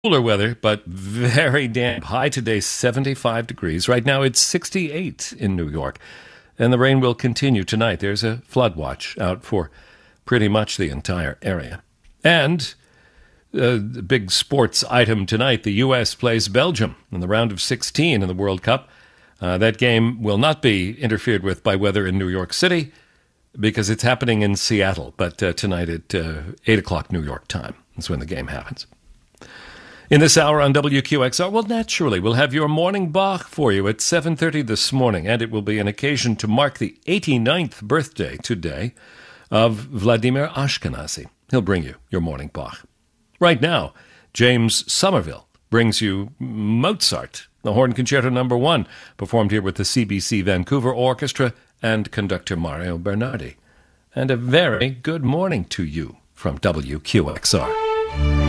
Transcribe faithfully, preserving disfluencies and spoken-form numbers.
Cooler weather, but very damp. High today, seventy-five degrees. Right now, it's sixty-eight in New York. And the rain will continue tonight. There's a flood watch out for pretty much the entire area. And uh, the big sports item tonight, the U S plays Belgium in the round of sixteen in the World Cup. Uh, that game will not be interfered with by weather in New York City because it's happening in Seattle. But uh, tonight at uh, eight o'clock New York time is when the game happens. In this hour on W Q X R, well, naturally, we'll have your morning Bach for you at seven thirty this morning, and it will be an occasion to mark the eighty-ninth birthday today of Vladimir Ashkenazy. He'll bring you your morning Bach. Right now, James Somerville brings you Mozart, the Horn Concerto Number One, performed here with the C B C Vancouver Orchestra and conductor Mario Bernardi. And a very good morning to you from W Q X R.